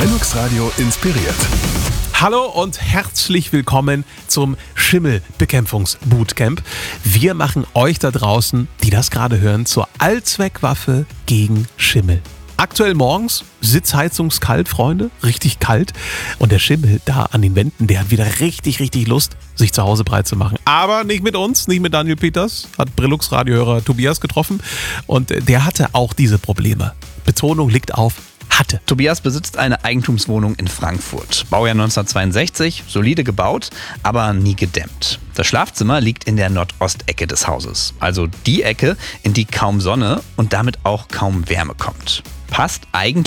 Brennux Radio inspiriert. Hallo und herzlich willkommen zum Schimmelbekämpfungs-Bootcamp. Wir machen euch da draußen, die das gerade hören, zur Allzweckwaffe gegen Schimmel. Aktuell morgens sitzheizungskalt, Freunde, richtig kalt. Und der Schimmel da an den Wänden, der hat wieder richtig Lust, sich zu Hause breit zu machen. Aber nicht mit uns, nicht mit Daniel Peters, hat Brillux Radiohörer Tobias getroffen. Und der hatte auch diese Probleme. Betonung liegt auf hatte. Tobias besitzt eine Eigentumswohnung in Frankfurt. Baujahr 1962, solide gebaut, aber nie gedämmt. Das Schlafzimmer liegt in der Nordostecke des Hauses. Also die Ecke, in die kaum Sonne und damit auch kaum Wärme kommt. Passt eigentlich